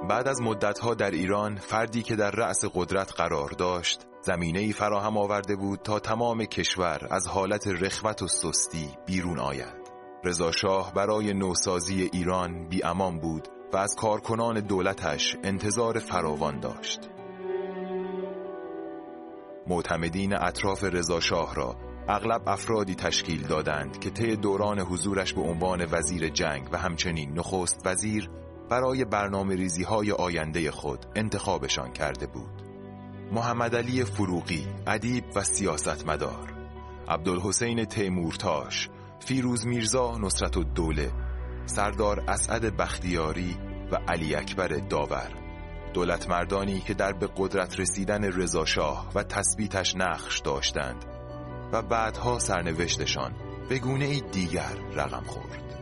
بعد از مدتها در ایران فردی که در رأس قدرت قرار داشت زمینه‌ای فراهم آورده بود تا تمام کشور از حالت رخوت و سستی بیرون آید. رضا شاه برای نوسازی ایران بی امان بود و از کارکنان دولتش انتظار فراوان داشت. معتمدین اطراف رضا شاه را اغلب افرادی تشکیل دادند که طی دوران حضورش به عنوان وزیر جنگ و همچنین نخست وزیر برای برنامه‌ریزی‌های آینده خود انتخابشان کرده بود. محمدعلی فروغی، ادیب و سیاستمدار، عبدالحسین تیمورتاش، فیروز میرزا نصرتالدوله، سردار اسعد بختیاری و علی اکبر داور، دولت مردانی که در به قدرت رسیدن رضا شاه و تثبیتش نقش داشتند و بعدها سرنوشتشان به گونه‌ای دیگر رقم خورد.